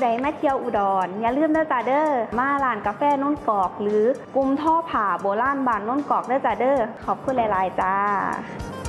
ใดมาเที่ยวอุดรอย่าลืมเด้อจ้าเด้อมาร้านกาแฟโน่นกอกหรือกลุ่มท่อผ่าโบราณบ้านโน่นกอกเด้อจ้าเด้อขอบคุณหลายๆจ้า